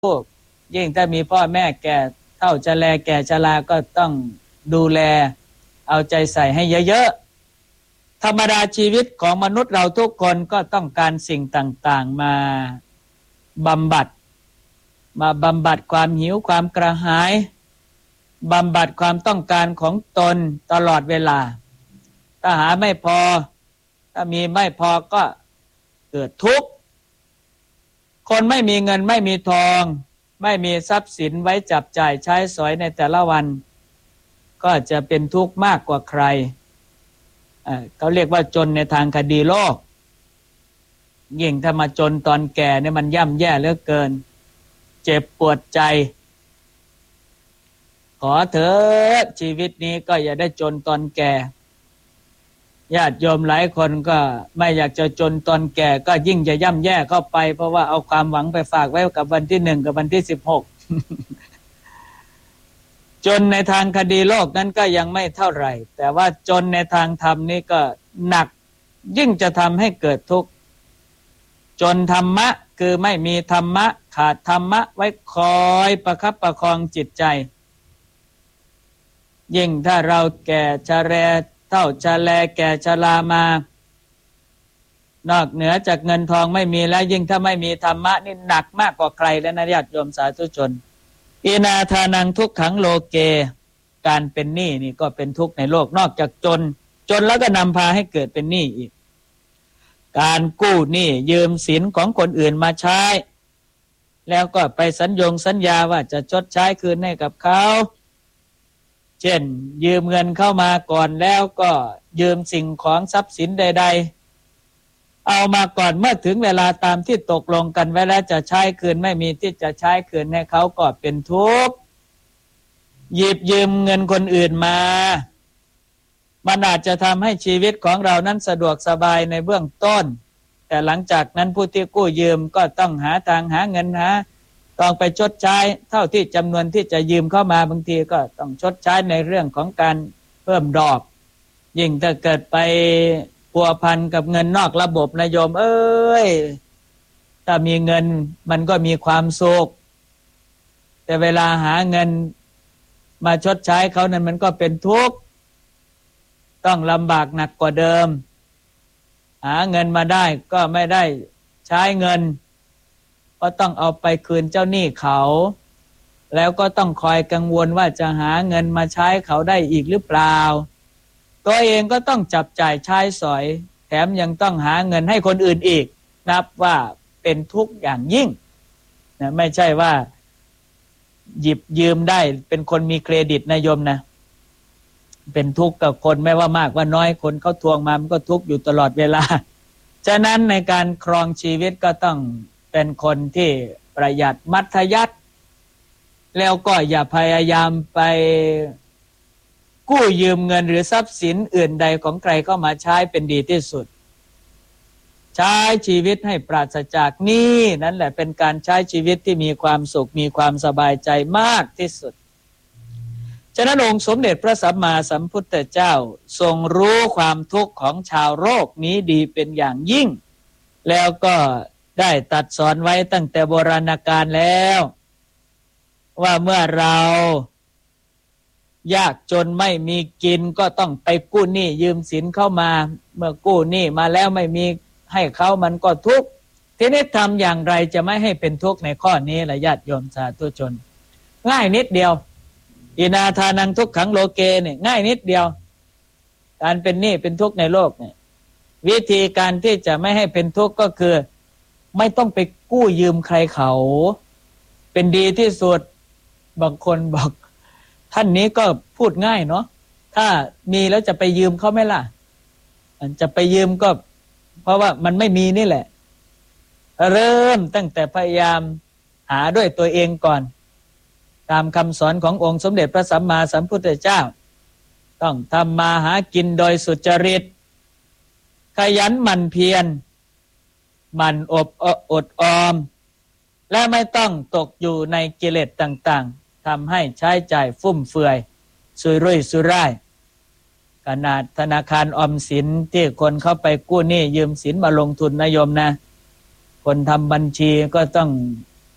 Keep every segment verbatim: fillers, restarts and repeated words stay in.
ลูกยิ่งถ้ามีพ่อแม่แก่เฒ่าชราแก่ชราก็ต้องดูแลเอาใจใส่ให้เยอะๆธรรมดาชีวิตของมนุษย์เราทุกคนก็ต้องการสิ่งต่างๆมาบำบัดมาบำบัดความหิวความกระหายบำบัดความต้องการของตนตลอดเวลาถ้าหาไม่พอถ้ามีไม่พอก็เกิดทุกข์คนไม่มีเงินไม่มีทองไม่มีทรัพย์สินไว้จับจ่ายใช้สอยในแต่ละวันก็จะเป็นทุกข์มากกว่าใครเอ่อเขาเรียกว่าจนในทางคดีโลกยิ่งถ้ามาจนตอนแก่เนี่ยมันย่ำแย่เหลือเกินเจ็บปวดใจขอเถิดชีวิตนี้ก็อย่าได้จนตอนแก่ญาติโยมหลายคนก็ไม่อยากจะจนตอนแก่ก็ยิ่งจะย่ำแย่เข้าไปเพราะว่าเอาความหวังไปฝากไว้กับวันที่หนึ่งกับวันที่สิบหก จนในทางคดีโลกนั้นก็ยังไม่เท่าไหร่แต่ว่าจนในทางธรรมนี่ก็หนักยิ่งจะทำให้เกิดทุกข์จนธรรมะคือไม่มีธรรมะขาดธรรมะไว้คอยประคับประคองจิตใจยิ่งถ้าเราแก่ชราเฒ่าชราแก่ชรามานอกเหนือจากเงินทองไม่มีแล้วยิ่งถ้าไม่มีธรรมะนี่หนักมากกว่าใครแล้วนะญาติโยมสาธุชนอินาทานังทุกขังโลเกการเป็นหนี้นี่ก็เป็นทุกข์ในโลกนอกจากจนจนแล้วก็นำพาให้เกิดเป็นหนี้อีกการกู้หนี้ยืมสินของคนอื่นมาใช้แล้วก็ไปสัญญงสัญญาว่าจะชดใช้คืนให้กับเขาเช่นยืมเงินเข้ามาก่อนแล้วก็ยืมสิ่งของทรัพย์สินใดๆเอามาก่อนเมื่อถึงเวลาตามที่ตกลงกันไว้แล้วจะใช้คืนไม่มีที่จะใช้คืนให้เขาก็เป็นทุกข์หยิบยืมเงินคนอื่นมามันอาจจะทำให้ชีวิตของเรานั้นสะดวกสบายในเบื้องต้นแต่หลังจากนั้นผู้ที่กู้ยืมก็ต้องหาทางหาเงินหาต้องไปชดใช้เท่าที่จำนวนที่จะยืมเข้ามาบางทีก็ต้องชดใช้ในเรื่องของการเพิ่มดอกยิ่งถ้าเกิดไปพัวพันกับเงินนอกระบบนะโยมเอ้ยถ้ามีเงินมันก็มีความสุขแต่เวลาหาเงินมาชดใช้เขานั้นมันก็เป็นทุกข์ต้องลำบากหนักกว่าเดิมหาเงินมาได้ก็ไม่ได้ใช้เงินก็ต้องเอาไปคืนเจ้าหนี้เขาแล้วก็ต้องคอยกังวลว่าจะหาเงินมาใช้เขาได้อีกหรือเปล่าตัวเองก็ต้องจับจ่ายใช้สอยแถมยังต้องหาเงินให้คนอื่นอีกนับว่าเป็นทุกข์อย่างยิ่งนะไม่ใช่ว่าหยิบยืมได้เป็นคนมีเครดิตนะโยมนะเป็นทุกข์กับคนไม่ว่ามากว่าน้อยคนเขาทวงมามันก็ทุกข์อยู่ตลอดเวลาฉะนั้นในการครองชีวิตก็ต้องเป็นคนที่ประหยัดมัธยัสถ์แล้วก็อย่าพยายามไปกู้ยืมเงินหรือทรัพย์สินอื่นใดของใครเข้ามาใช้เป็นดีที่สุดใช้ชีวิตให้ปราศจากหนี้นั่นแหละเป็นการใช้ชีวิตที่มีความสุขมีความสบายใจมากที่สุดฉะนั้นองค์สมเด็จพระสัมมาสัมพุทธเจ้าทรงรู้ความทุกข์ของชาวโลกนี้ดีเป็นอย่างยิ่งแล้วก็ได้ตรัสสอนไว้ตั้งแต่โบราณกาลแล้วว่าเมื่อเรายากจนไม่มีกินก็ต้องไปกู้หนี้ยืมสินเข้ามาเมื่อกู้หนี้มาแล้วไม่มีให้เขามันก็ทุกข์ทีนี้ทำอย่างไรจะไม่ให้เป็นทุกข์ในข้อนี้ล่ะญาติโยมสาธุชนง่ายนิดเดียวอินาทานังทุกขังโลเกเนี่ยง่ายนิดเดียวการเป็นหนี้เป็นทุกข์ในโลกเนี่ยวิธีการที่จะไม่ให้เป็นทุกข์ก็คือไม่ต้องไปกู้ยืมใครเขาเป็นดีที่สุดบางคนบอกท่านนี้ก็พูดง่ายเนาะถ้ามีแล้วจะไปยืมเขาไหมล่ะจะไปยืมก็เพราะว่ามันไม่มีนี่แหละเริ่มตั้งแต่พยายามหาด้วยตัวเองก่อนตามคำสอนขององค์สมเด็จพระสัมมาสัมพุทธเจ้าต้องทำมาหากินโดยสุจริตขยันหมั่นเพียรหมั่นอบอดออมและไม่ต้องตกอยู่ในกิเลสต่างๆทำให้ใช้จ่ายฟุ่มเฟือยสุรุ่ยสุร่ายขนาดธนาคารออมสินที่คนเข้าไปกู้หนี้ยืมสินมาลงทุนนะโยมนะคนทำบัญชีก็ต้อง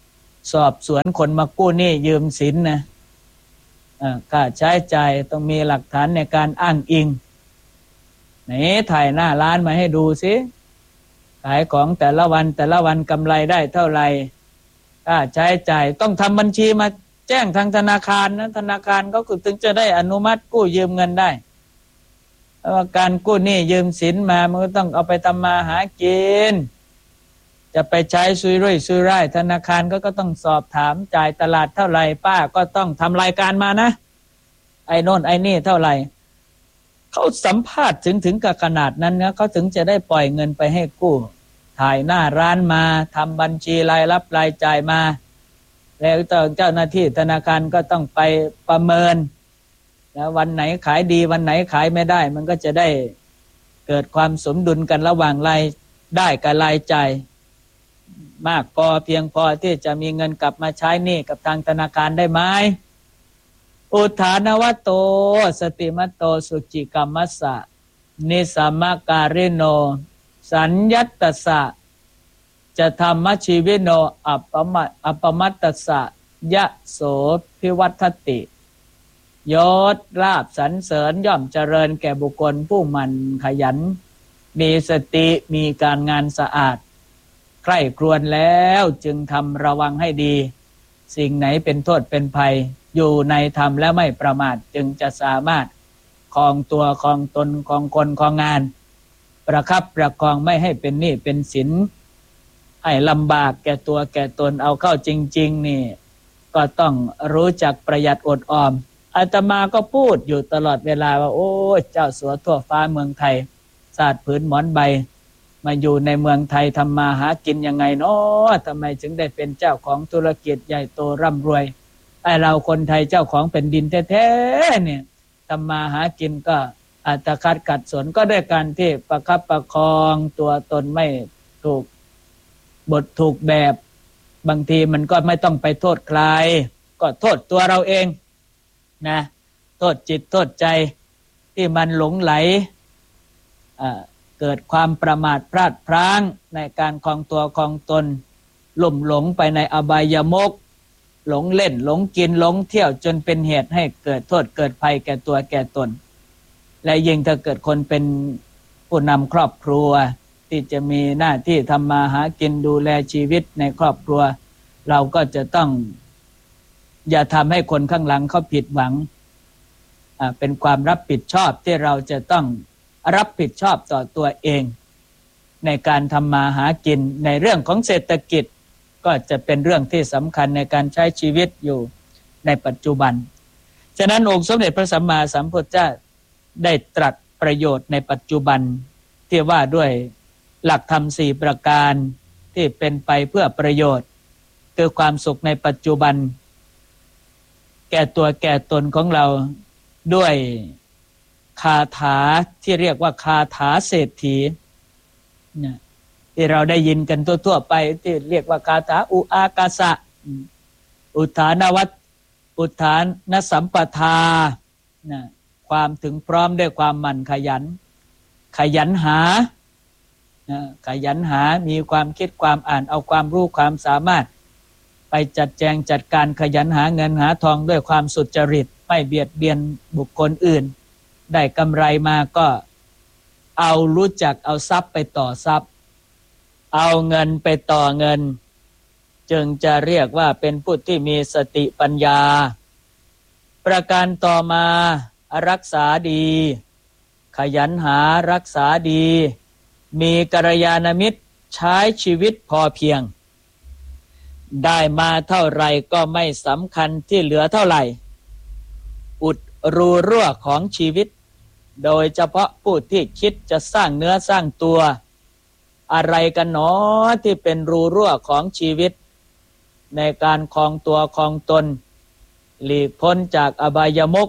สอบสวนคนมากู้หนี้ยืมสินนะค่าใช้จ่ายต้องมีหลักฐานในการอ้างอิงไหนถ่ายหน้าร้านมาให้ดูสิขายของแต่ละวันแต่ละวันกำไรได้เท่าไหร่ค่าใช้จ่ายต้องทำบัญชีมาแจ้งทางธนาคารนะธนาคารก็ถึงจะได้อนุมัติกู้ยืมเงินได้เพราะว่าการกู้หนี้ยืมสินมามันก็ต้องเอาไปทำมาหากินจะไปใช้ซุยรุ่ยซุยร่ายธนาคารก็ก็ต้องสอบถามจ่ายตลาดเท่าไหร่ป้าก็ต้องทำรายการมานะไอ้โน่นไอ้นี่เท่าไหร่เขาสัมภาษณ์ถึงถึงกับขนาดนั้นนะเขาถึงจะได้ปล่อยเงินไปให้กู้ถ่ายหน้าร้านมาทำบัญชีรายรับรายจ่ายมาแล้วเจ้าหน้าที่ธนาคารก็ต้องไปประเมินแล้ววันไหนขายดีวันไหนขายไม่ได้มันก็จะได้เกิดความสมดุลกันระหว่างรายได้กับรายจ่ายมากพอเพียงพอที่จะมีเงินกลับมาใช้หนี้กับทางธนาคารได้ไหมอุทานวโตสติมัตโตสุจิกรรมัสสะนิสัมมการิโนสัญญัตตสะจะธรรมชีวิโนอัปปมัตอัปปมัตตสะยะโสภิวัตติยศลาภสรรเสริญย่อมเจริญแก่บุคคลผู้หมั่นขยันมีสติมีการงานสะอาดใคร่ครวญแล้วจึงทำระวังให้ดีสิ่งไหนเป็นโทษเป็นภัยอยู่ในธรรมและไม่ประมาทจึงจะสามารถครองตัวครองตนครองคนครองงานประคับประคองไม่ให้เป็นหนี้เป็นสินให้ลำบากแก่ตัวแก่ตนเอาเข้าจริงๆนี่ก็ต้องรู้จักประหยัดอดออมอาตมาก็พูดอยู่ตลอดเวลาว่าโอ้เจ้าสัวทั่วฟ้าเมืองไทยศาสตร์ผืนหมอนใบมาอยู่ในเมืองไทยทำมาหากินยังไงเนาะทำไมจึงได้เป็นเจ้าของธุรกิจใหญ่โตร่ำรวยไอเราคนไทยเจ้าของแผ่นดินแท้ๆเนี่ยทำมาหากินก็อัตคัดขัดสนก็ด้วยการที่ประคับประคองตัวตนไม่ถูกบทถูกแบบบางทีมันก็ไม่ต้องไปโทษใครก็โทษตัวเราเองนะโทษจิตโทษใจที่มันหลงไหลอ่าเกิดความประมาทพลาดพลั้งในการครองตัวครองตนลุ่มหลงไปในอบายมุขหลงเล่นหลงกินหลงเที่ยวจนเป็นเหตุให้เกิดโทษเกิดภัยแก่ตัวแก่ตนและยิ่งถ้าเกิดคนเป็นผู้นำครอบครัวที่จะมีหน้าที่ทำมาหากินดูแลชีวิตในครอบครัวเราก็จะต้องอย่าทำให้คนข้างหลังเขาผิดหวังอ่าเป็นความรับผิดชอบที่เราจะต้องรับผิดชอบต่อตัวเองในการทำมาหากินในเรื่องของเศรษฐกิจก็จะเป็นเรื่องที่สำคัญในการใช้ชีวิตอยู่ในปัจจุบันฉะนั้นองค์สมเด็จพระสัมมาสัมพุทธเจ้าได้ตรัสประโยชน์ในปัจจุบันที่ว่าด้วยหลักธรรมสี่ประการที่เป็นไปเพื่อประโยชน์คือความสุขในปัจจุบันแก่ตัวแก่ตนของเราด้วยคาถาที่เรียกว่าคาถาเศรษฐีนะที่เราได้ยินกันทั่วๆไปที่เรียกว่าคาถาอุอากาสะอุทานวัตอุทานสัมปทานะความถึงพร้อมด้วยความหมั่นขยันขยันหานะขยันหามีความคิดความอ่านเอาความรู้ความสามารถไปจัดแจงจัดการขยันหาเงินหาทองด้วยความสุจริตไม่เบียดเบียนบุคคลอื่นได้กำไรมาก็เอารู้จักเอาทรัพย์ไปต่อทรัพย์เอาเงินไปต่อเงินจึงจะเรียกว่าเป็นผู้ที่มีสติปัญญาประการต่อมารักษาดีขยันหารักษาดีมีกัลยาณมิตรใช้ชีวิตพอเพียงได้มาเท่าไรก็ไม่สำคัญที่เหลือเท่าไหร่อุดรูรั่วของชีวิตโดยเฉพาะผู้ที่คิดจะสร้างเนื้อสร้างตัวอะไรกันหนอที่เป็นรูรั่วของชีวิตในการครองตัวครองตนหลีกพ้นจากอบายมุข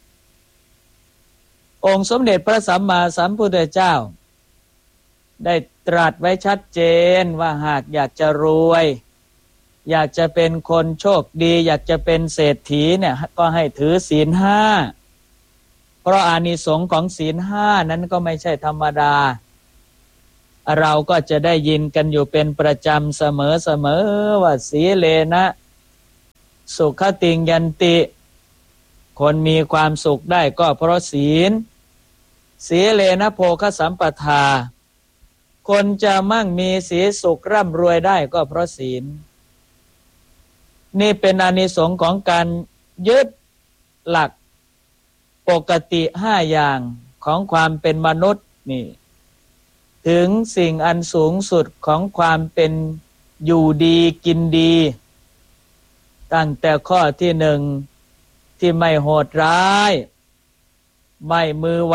องค์สมเด็จพระสัมมาสัมพุทธเจ้าได้ตรัสไว้ชัดเจนว่าหากอยากจะรวยอยากจะเป็นคนโชคดีอยากจะเป็นเศรษฐีเนี่ยก็ให้ถือศีลห้าเพราะอานิสงส์ของศีลห้านั้นก็ไม่ใช่ธรรมดาเราก็จะได้ยินกันอยู่เป็นประจำเสมอๆว่าสีเลนะสุขติงยันติคนมีความสุขได้ก็เพราะศีลสีเลนะโภคสัมปทาคนจะมั่งมีสีสุขร่ำรวยได้ก็เพราะศีลนี่เป็นอานิสงส์ของการยึดหลักปกติห้าอย่างของความเป็นมนุษย์นี่ถึงสิ่งอันสูงสุดของความเป็นอยู่ดีกินดีตั้งแต่ข้อที่หนึ่งที่ไม่โหดร้ายไม่มือไว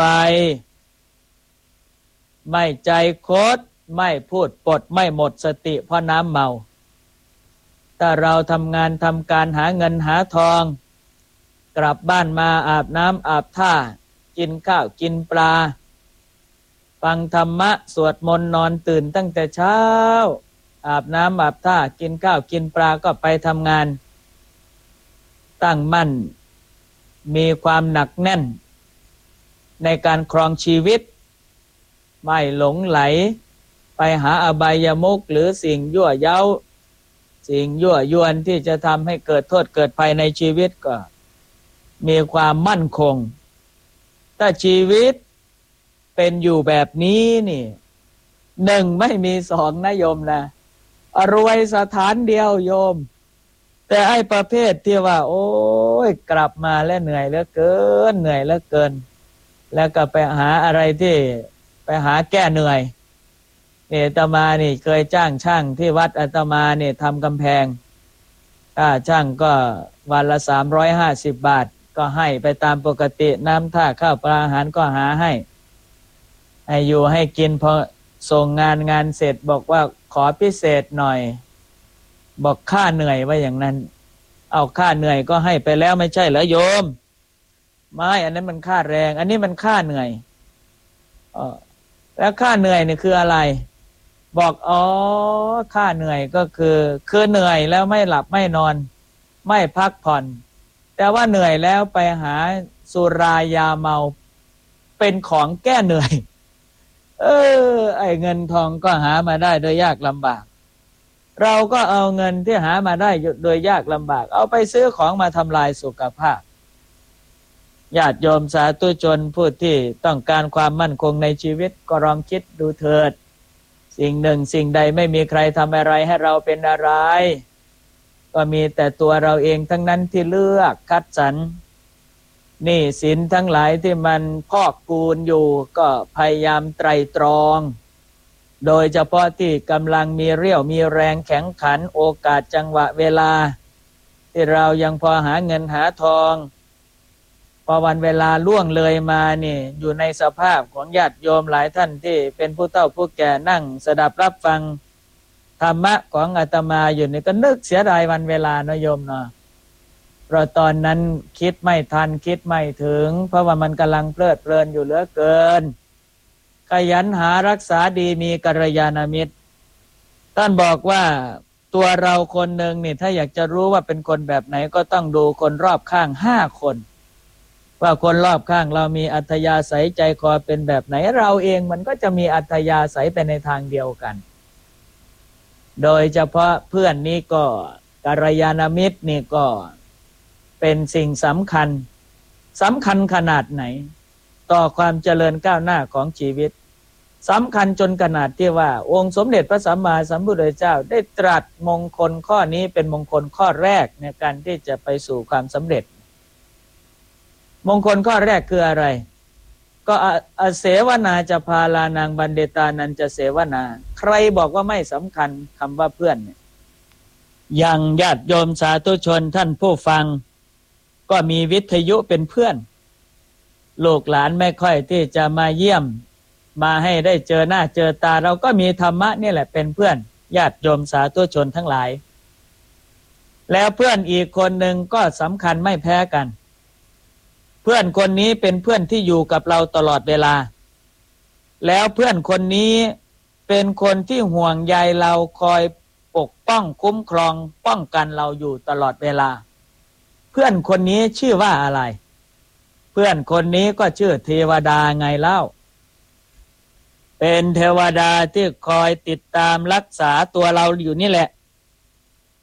ไม่ใจคดไม่พูดปดไม่หมดสติเพราะน้ำเมาถ้าเราทำงานทำการหาเงินหาทองกลับบ้านมาอาบน้ำอาบท่ากินข้าวกินปลาฟังธรรมะสวดมนต์นอนตื่นตั้งแต่เช้าอาบน้ำอาบท่ากินข้าวกินปลาก็ไปทำงานตั้งมั่นมีความหนักแน่นในการครองชีวิตไม่หลงไหลไปหาอบายมุขหรือสิ่งยั่วเย้าสิ่งยั่วยวนที่จะทำให้เกิดโทษเกิดภัยในชีวิตก็มีความมั่นคงถ้าชีวิตเป็นอยู่แบบนี้นี่หนึ่งไม่มีสองนะโยมนะรวยสถานเดียวโยมแต่ไอ้ประเภทที่ว่าโอ้ยกลับมาแล้วเหนื่อยเหลือเกินเหนื่อยเหลือเกินแล้วก็ไปหาอะไรที่ไปหาแก้เหนื่อยนี่อาตมานี่เคยจ้างช่างที่วัดอาตมานี่ทำกำแพงค่าช่างก็วันละสามร้อยห้าสิบบาทก็ให้ไปตามปกติน้ำท่าข้าวปลาอาหารก็หาให้ให้อยู่ให้กินพอส่งงานงานเสร็จบอกว่าขอพิเศษหน่อยบอกค่าเหนื่อยว่าอย่างนั้นเอาค่าเหนื่อยก็ให้ไปแล้วไม่ใช่เหรอโยมไม่อันนั้นมันค่าแรงอันนี้มันค่าเหนื่อยอ๋อแล้วค่าเหนื่อยนี่คืออะไรบอกอ๋อค่าเหนื่อยก็คือคือเหนื่อยแล้วไม่หลับไม่นอนไม่พักผ่อนแต่ว่าเหนื่อยแล้วไปหาสุรายาเมาเป็นของแก้เหนื่อยเออไอ้เงินทองก็หามาได้โดยยากลำบากเราก็เอาเงินที่หามาได้โดยยากลำบากเอาไปซื้อของมาทำลายสุขภาพญาติโยมสาธุชนผู้ที่ต้องการความมั่นคงในชีวิตก็ลองคิดดูเถิดสิ่งหนึ่งสิ่งใดไม่มีใครทำอะไรให้เราเป็นอะไรก็มีแต่ตัวเราเองทั้งนั้นที่เลือกคัดสรรนี่สินทั้งหลายที่มันพอกพูนอยู่ก็พยายามไตร่ตรองโดยเฉพาะที่กำลังมีเรี่ยวมีแรงแข็งขันโอกาสจังหวะเวลาที่เรายังพอหาเงินหาทองพอวันเวลาล่วงเลยมานี่อยู่ในสภาพของญาติโยมหลายท่านที่เป็นผู้เฒ่าผู้แก่นั่งสดับรับฟังธรรมะของอาตมาอยู่นี่ก็นึกเสียดายวันเวลานะโยมเนาะเพราะตอนนั้นคิดไม่ทันคิดไม่ถึงเพราะว่ามันกำลังเพลิดเพลินอยู่เหลือเกินขยันหารักษาดีมีกัลยาณมิตรท่านบอกว่าตัวเราคนหนึ่งนี่ถ้าอยากจะรู้ว่าเป็นคนแบบไหนก็ต้องดูคนรอบข้างห้าคนว่าคนรอบข้างเรามีอัธยาศัยใจคอเป็นแบบไหนเราเองมันก็จะมีอัธยาศัยไปในทางเดียวกันโดยเฉพาะเพื่อนนี่ก็กัลยาณมิตรนี่ก็เป็นสิ่งสำคัญสำคัญขนาดไหนต่อความเจริญก้าวหน้าของชีวิตสำคัญจนขนาดที่ว่าองค์สมเด็จพระสัมมาสัมพุทธเจ้าได้ตรัสมงคลข้อนี้เป็นมงคลข้อแรกในการที่จะไปสู่ความสำเร็จมงคลข้อแรกคืออะไรก็อเสวนาจะพาลานังบันเดตานันจะเสวนาใครบอกว่าไม่สำคัญคำว่าเพื่อนเนี่ยอย่างญาติโยมสาธุชนท่านผู้ฟังก็มีวิทยุเป็นเพื่อนลูกหลานไม่ค่อยที่จะมาเยี่ยมมาให้ได้เจอหน้าเจอตาเราก็มีธรรมะนี่แหละเป็นเพื่อนญาติโยมสาธุชนทั้งหลายแล้วเพื่อนอีกคนหนึ่งก็สำคัญไม่แพ้กันเพื่อนคนนี้เป็นเพื่อนที่อยู่กับเราตลอดเวลาแล้วเพื่อนคนนี้เป็นคนที่ห่วงใยเราคอยปกป้องคุ้มครองป้องกันเราอยู่ตลอดเวลาเพื่อนคนนี้ชื่อว่าอะไรเพื่อนคนนี้ก็ชื่อเทวดาไงเล่าเป็นเทวดาที่คอยติดตามรักษาตัวเราอยู่นี่แหละ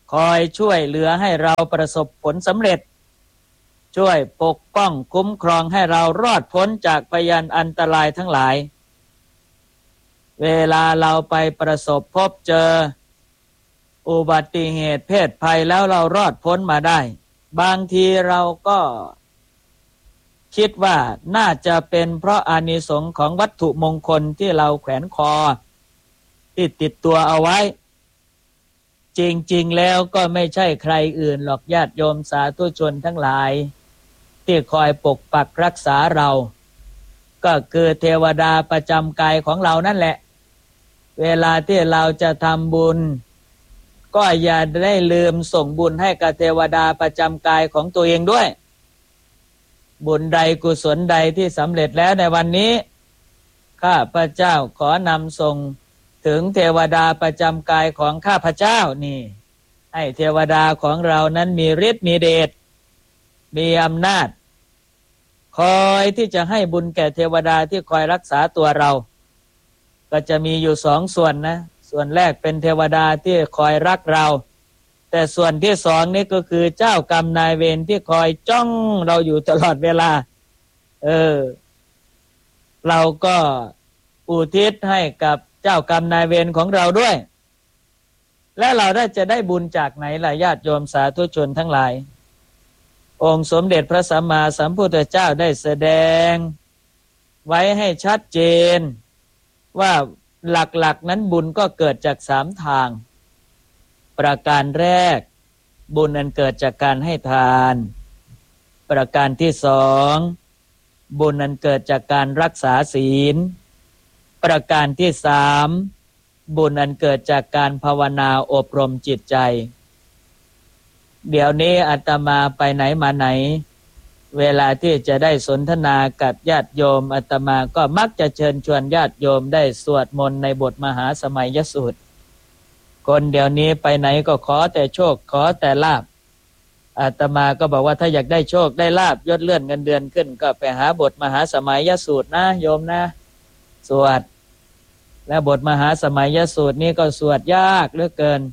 คอยช่วยเหลือให้เราประสบผลสำเร็จช่วยปกป้องคุ้มครองให้เรารอดพ้นจากพยานอันตรายทั้งหลายเวลาเราไปประสบพบเจออุบัติเหตุเพศภัยแล้วเรารอดพ้นมาได้บางทีเราก็คิดว่าน่าจะเป็นเพราะอานิสงส์ของวัตถุมงคลที่เราแขวนคอที่ติดตัวเอาไว้จริงๆแล้วก็ไม่ใช่ใครอื่นหรอกญาติโยมสาธุชนทั้งหลายที่คอยปกปักรักษาเราก็คือเทวดาประจำกายของเรานั่นแหละเวลาที่เราจะทำบุญก็อย่าได้ลืมส่งบุญให้กับเทวดาประจำกายของตัวเองด้วยบุญใดกุศลใดที่สำเร็จแล้วในวันนี้ข้าพเจ้าขอนำส่งถึงเทวดาประจำกายของข้าพเจ้านี่ให้เทวดาของเรานั้นมีฤทธิ์มีเดชมีอำนาจคอยที่จะให้บุญแก่เทวดาที่คอยรักษาตัวเราก็จะมีอยู่สองส่วนนะส่วนแรกเป็นเทวดาที่คอยรักเราแต่ส่วนที่สองนี่ก็คือเจ้ากรรมนายเวรที่คอยจ้องเราอยู่ตลอดเวลาเออเราก็อุทิศให้กับเจ้ากรรมนายเวรของเราด้วยและเราได้จะได้บุญจากไหนล่ะญาติโยมสาธุชนทั้งหลายองค์สมเด็จพระสัมมาสัมพุทธเจ้าได้แสดงไว้ให้ชัดเจนว่าหลักๆนั้นบุญก็เกิดจากสามทางประการแรกบุญอันเกิดจากการให้ทานประการที่สองบุญอันเกิดจากการรักษาศีลประการที่สามบุญอันเกิดจากการภาวนาอบรมจิตใจเดี๋ยวนี้อาตมาไปไหนมาไหนเวลาที่จะได้สนทนากับญาติโยมอาตมาก็มักจะเชิญชวนญาติโยมได้สวดมนต์ในบทมหาสมัยยสูตรคนเดี๋ยวนี้ไปไหนก็ขอแต่โชคขอแต่ลาภอาตมาก็บอกว่าถ้าอยากได้โชคได้ลาภยศเลื่อนเงินเดือนขึ้นก็ไปหาบทมหาสมัยยสูตรนะโยมนะสวดและบทมหาสมัยยสูตรนี้ก็สวดยากเหลือเกิน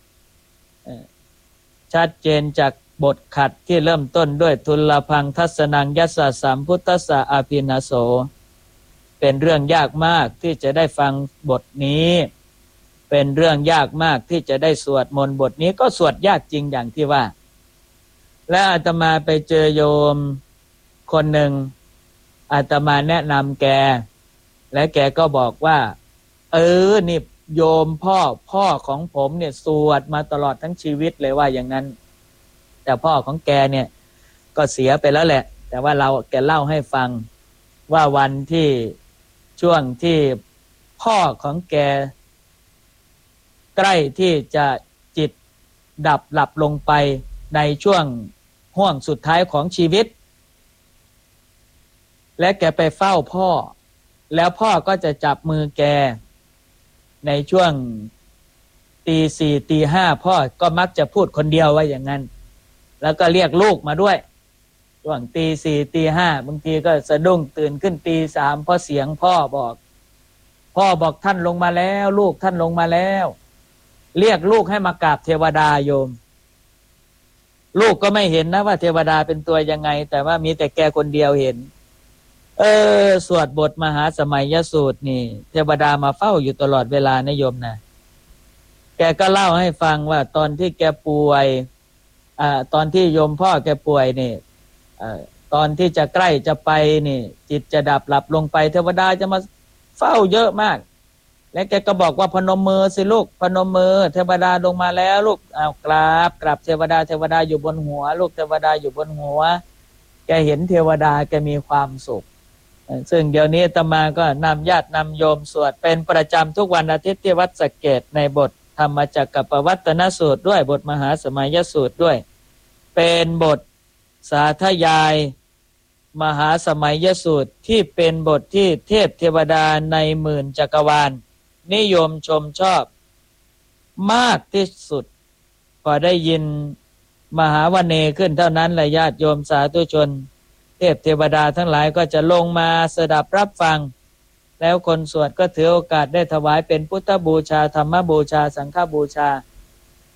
ชัดเจนจากบทขัดที่เริ่มต้นด้วยทุลพังทัสนังยัสสะสัมพุทธัสสะอาภินาโสเป็นเรื่องยากมากที่จะได้ฟังบทนี้เป็นเรื่องยากมากที่จะได้สวดมนต์บทนี้ก็สวดยากจริงอย่างที่ว่าและอาตมาไปเจอโยมคนหนึ่งอาตมาแนะนำแกและแกก็บอกว่าเออนี่โยมพ่อพ่อของผมเนี่ยสวดมาตลอดทั้งชีวิตเลยว่าอย่างนั้นแต่พ่อของแกเนี่ยก็เสียไปแล้วแหละแต่ว่าเราแกเล่าให้ฟังว่าวันที่ช่วงที่พ่อของแกใกล้ที่จะจิตดับหลับลงไปในช่วงห่วงสุดท้ายของชีวิตและแกไปเฝ้าพ่อแล้วพ่อก็จะจับมือแกในช่วงตีสี่ตีห้าพ่อก็มักจะพูดคนเดียวว่าอย่างนั้นแล้วก็เรียกลูกมาด้วยช่วงตีสี่ตีห้าบางทีก็สะดุ้งตื่นขึ้นตีสามเพราะเสียงพ่อบอกพ่อบอกท่านลงมาแล้วลูกท่านลงมาแล้วเรียกลูกให้มากราบเทวดาโยมลูกก็ไม่เห็นนะว่าเทวดาเป็นตัวยังไงแต่ว่ามีแต่แกคนเดียวเห็นเออสวดบทมหาสมัยยสูตรนี่เทวดามาเฝ้าอยู่ตลอดเวลานะโยมนะแกก็เล่าให้ฟังว่าตอนที่แกป่วยอ่าตอนที่โยมพ่อแกป่วยนี่อ่าตอนที่จะใกล้จะไปนี่จิตจะดับหลับลงไปเทวดาจะมาเฝ้าเยอะมากและแกก็บอกว่าพนมมือสิลูกพนมมือเทวดาลงมาแล้วลูกอ้าวกราบกราบเทวดาเทวดาอยู่บนหัวลูกเทวดาอยู่บนหัวแกเห็นเทวดาแกมีความสุขซึ่งเดี๋ยวนี้อาตมาก็นำญาตินำโยมสวดเป็นประจำทุกวันอาทิตย์ที่วัดสะเกษในบทธรรมจักรปวัตตนสูตรด้วยบทมหาสมัยยสูตรด้วยเป็นบทสาธยายมหาสมัยยสูตรที่เป็นบทที่เทพเทวดาในหมื่นจักรวาลนิยมชมชอบมากที่สุดพอได้ยินมหาวเนขึ้นเท่านั้นแหละญาติโยมสาธุชนเทพเทวดาทั้งหลายก็จะลงมาสดับรับฟังแล้วคนสวดก็ถือโอกาสได้ถวายเป็นพุทธบูชาธรรมบูชาสังฆบูชา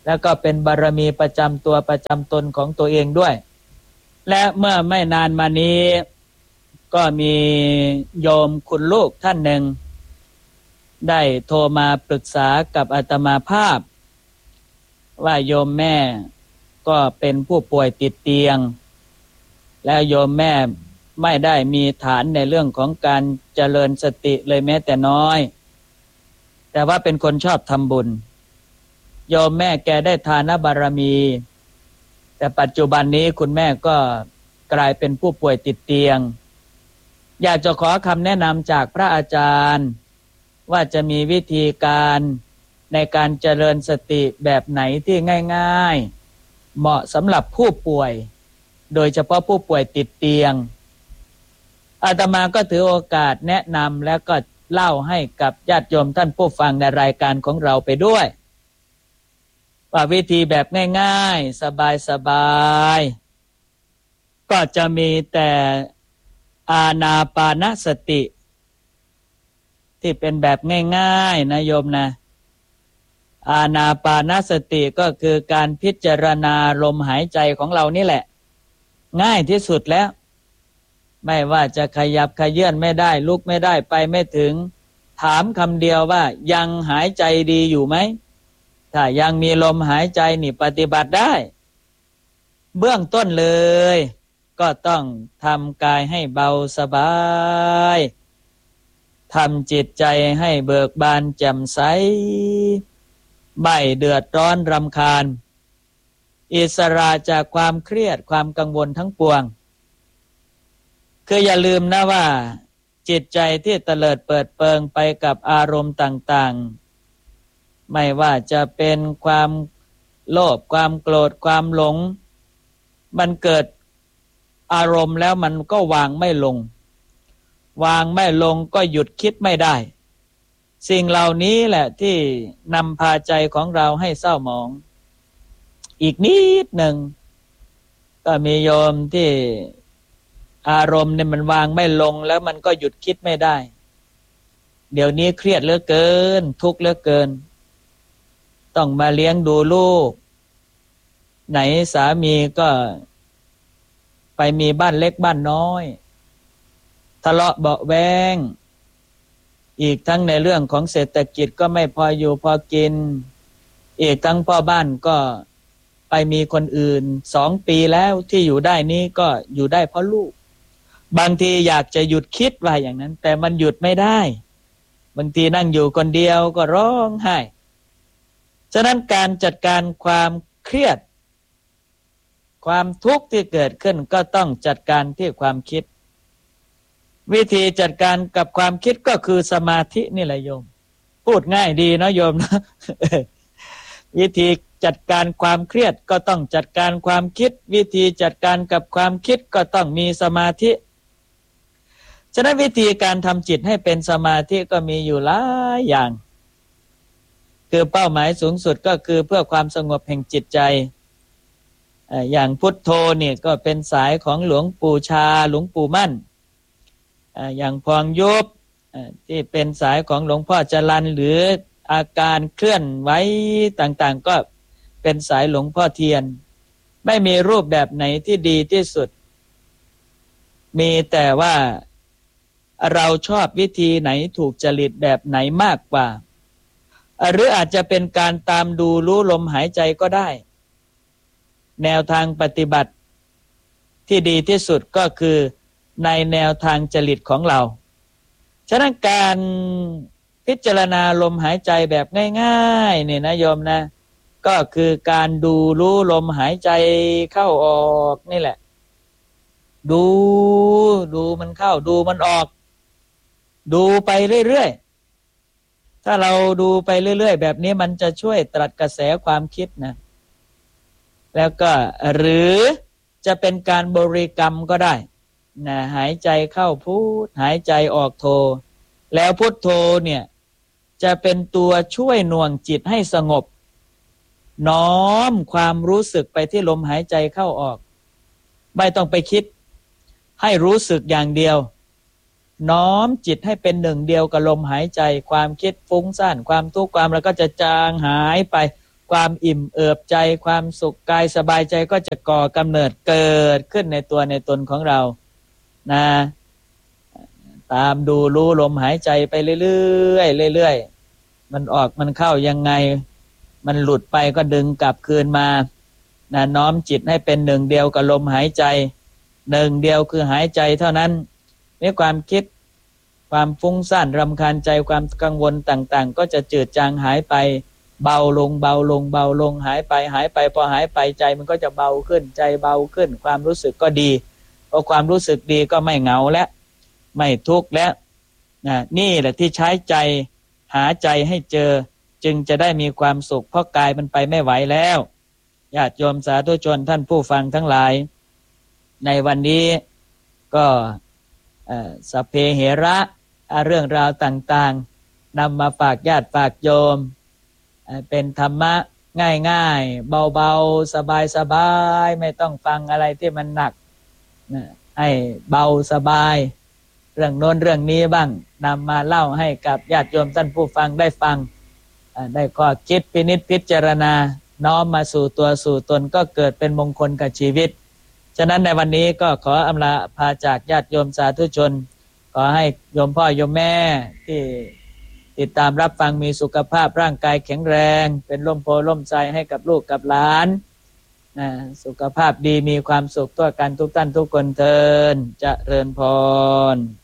แล้วก็เป็นบารมีประจำตัวประจำตนของตัวเองด้วยและเมื่อไม่นานมานี้ก็มีโยมคุณลูกท่านหนึ่งได้โทรมาปรึกษากับอาตมาภาพว่าโยมแม่ก็เป็นผู้ป่วยติดเตียงแล้วโยมแม่ไม่ได้มีฐานในเรื่องของการเจริญสติเลยแม้แต่น้อยแต่ว่าเป็นคนชอบทำบุญโยมแม่แกได้ทานบารมีแต่ปัจจุบันนี้คุณแม่ก็กลายเป็นผู้ป่วยติดเตียงอยากจะขอคำแนะนำจากพระอาจารย์ว่าจะมีวิธีการในการเจริญสติแบบไหนที่ง่ายๆเหมาะสำหรับผู้ป่วยโดยเฉพาะผู้ป่วยติดเตียงอาตมาก็ถือโอกาสแนะนำแล้วก็เล่าให้กับญาติโยมท่านผู้ฟังในรายการของเราไปด้วยว่าวิธีแบบง่ายๆสบายๆก็จะมีแต่อานาปานสติที่เป็นแบบง่ายๆนะโยมนะอานาปานสติก็คือการพิจารณาลมหายใจของเรานี่แหละง่ายที่สุดแล้วไม่ว่าจะขยับขยื่นไม่ได้ลุกไม่ได้ไปไม่ถึงถามคำเดียวว่ายังหายใจดีอยู่ไหมถ้ายังมีลมหายใจนี่ปฏิบัติได้เบื้องต้นเลยก็ต้องทำกายให้เบาสบายทำจิตใจให้เบิกบานแจ่มใสไม่เดือดร้อนรำคาญอิสระจากความเครียดความกังวลทั้งปวงคืออย่าลืมนะว่าจิตใจที่เตลิดเปิดเปิงไปกับอารมณ์ต่างๆไม่ว่าจะเป็นความโลภความโกรธความหลงมันเกิดอารมณ์แล้วมันก็วางไม่ลงวางไม่ลงก็หยุดคิดไม่ได้สิ่งเหล่านี้แหละที่นำพาใจของเราให้เศร้าหมองอีกนิดหนึ่งก็มีโยมที่อารมณ์เนี่ยมันวางไม่ลงแล้วมันก็หยุดคิดไม่ได้เดี๋ยวนี้เครียดเหลือเกินทุกข์เหลือเกินต้องมาเลี้ยงดูลูกไหนสามีก็ไปมีบ้านเล็กบ้านน้อยทะเลาะเบาะแว้งอีกทั้งในเรื่องของเศรษฐกิจก็ไม่พออยู่พอกินอีกทั้งพ่อบ้านก็ไปมีคนอื่นสองปีแล้วที่อยู่ได้นี้ก็อยู่ได้เพราะลูกบางทีอยากจะหยุดคิดว่าอย่างนั้นแต่มันหยุดไม่ได้บางทีนั่งอยู่คนเดียวก็ร้องไห้ฉะนั้นการจัดการความเครียดความทุกข์ที่เกิดขึ้นก็ต้องจัดการที่ความคิดวิธีจัดการกับความคิดก็คือสมาธินี่แหละโยมพูดง่ายดีเนาะโยมนะ วิธีจัดการความเครียดก็ต้องจัดการความคิดวิธีจัดการกับความคิดก็ต้องมีสมาธิฉะนั้นวิธีการทำจิตให้เป็นสมาธิก็มีอยู่หลายอย่างคือเป้าหมายสูงสุดก็คือเพื่อความสงบแห่งจิตใจอย่างพุทโธเนี่ยก็เป็นสายของหลวงปู่ชาหลวงปู่มั่นอย่างพองยุบที่เป็นสายของหลวงพ่อจรัญหรืออาการเคลื่อนไหวต่างๆก็เป็นสายหลวงพ่อเทียนไม่มีรูปแบบไหนที่ดีที่สุดมีแต่ว่าเราชอบวิธีไหนถูกจริตแบบไหนมากกว่าหรืออาจจะเป็นการตามดูรู้ลมหายใจก็ได้แนวทางปฏิบัติที่ดีที่สุดก็คือในแนวทางจริตของเราฉะนั้นการพิจารณาลมหายใจแบบง่ายๆเนี่ยนะโยมนะก็คือการดูรู้ลมหายใจเข้าออกนี่แหละดูดูมันเข้าดูมันออกดูไปเรื่อยๆถ้าเราดูไปเรื่อยๆแบบนี้มันจะช่วยตรัสกระแสความคิดนะแล้วก็หรือจะเป็นการบริกรรมก็ได้นะหายใจเข้าพุทหายใจออกโทแล้วพุทโธเนี่ยจะเป็นตัวช่วยหน่วงจิตให้สงบน้อมความรู้สึกไปที่ลมหายใจเข้าออกไม่ต้องไปคิดให้รู้สึกอย่างเดียวน้อมจิตให้เป็นหนึ่งเดียวกับลมหายใจความคิดฟุ้งซ่านความทุกข์ความแล้วก็จะจางหายไปความอิ่มเอิบใจความสุขกายสบายใจก็จะก่อกำเนิดเกิดขึ้นในตัวในตนของเรานะตามดูรู้ลมหายใจไปเรื่อยๆเรื่อยๆมันออกมันเข้ายังไงมันหลุดไปก็ดึงกลับคืนมานะน้อมจิตให้เป็นหนึ่งเดียวกับลมหายใจหนึ่งเดียวคือหายใจเท่านั้นมีความคิดความฟุ้งซ่านรำคาญใจความกังวลต่างๆก็จะจืดจางหายไปเบาลงเบาลงเบาลงหายไปหายไปพอหายไปใจมันก็จะเบาขึ้นใจเบาขึ้นความรู้สึกก็ดีพอความรู้สึกดีก็ไม่เหงาและไม่ทุกข์แล้วนะนี่แหละที่ใช้ใจหาใจให้เจอจึงจะได้มีความสุขเพราะกายมันไปไม่ไหวแล้วญาติโยมสาธุชนท่านผู้ฟังทั้งหลายในวันนี้ก็สัพเพเหระเรื่องราวต่างๆนำมาฝากญาติฝากโยมเป็นธรรมะง่ายๆเบาๆสบายๆไม่ต้องฟังอะไรที่มันหนักให้เบาสบายเรื่องโน้นเรื่องนี้บ้างนำมาเล่าให้กับญาติโยมท่านผู้ฟังได้ฟังได้ข้อคิดพินิจพิจารณาน้อมมาสู่ตัวสู่ตนก็เกิดเป็นมงคลกับชีวิตฉะนั้นในวันนี้ก็ขออำลาพาจากญาติโยมสาธุชนขอให้โยมพ่อโยมแม่ที่ติดตามรับฟังมีสุขภาพร่างกายแข็งแรงเป็นร่มโพล่มไทรให้กับลูกกับหลานนะสุขภาพดีมีความสุขทั่วกันทุกท่านทุกคนเทอญเจริญพร